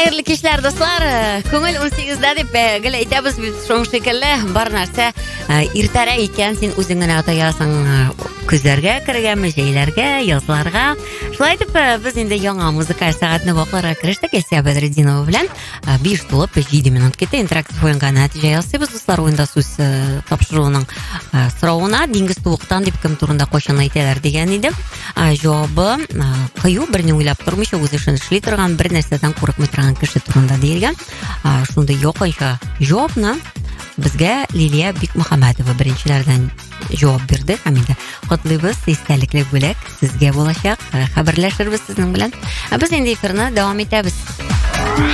Hayırlı kişiler dostlar. Көңіл 18'de деп гілі айтабыз біз шоң шекелі бар нәрсе иртәрә екен сен өзіңін атаясың күздерге кіргенміз, жейлерге, язларға. Шылай деп біз енді яңа музыкаль сағатыны вақыларға кіріштік. Әсия Бәдрединова білән 5 толып 7 минут кетті. Интерактив ойынға нәтиже ясыбыз. Достар ойында сөз тапшыруының сұрауына диңгіз туықтан деп кім турында қошан айталар деген еді. Жауабы қию біріне ойлап тұрмыш, өзі үшін ішлей тұрған бір нәрседен қорықмай тұрған кіші турында дейілген. Шунда жоқынша жауапны бізге Лилия Бекмухамедова біріншілерден жауап берді. Хамида құтлыбыз, естәліклік бөлек сізге болашақ. Хабарлашырбыз сіздің білән. Біз енді эфирні давам етеміз.